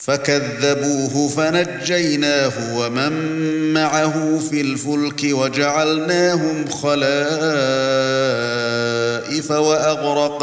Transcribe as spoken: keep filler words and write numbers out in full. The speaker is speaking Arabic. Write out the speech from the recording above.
فكذبوه فنجيناه ومن معه في الفلك وجعلناهم خلائف وأغرقناهم